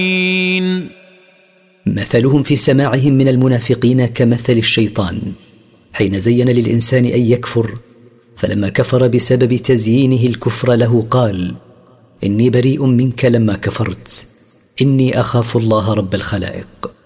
مثلهم في سماعهم من المنافقين كمثل الشيطان حين زين للإنسان أن يكفر، فلما كفر بسبب تزيينه الكفر له قال: إني بريء منك لما كفرت، إني أخاف الله رب الخلائق.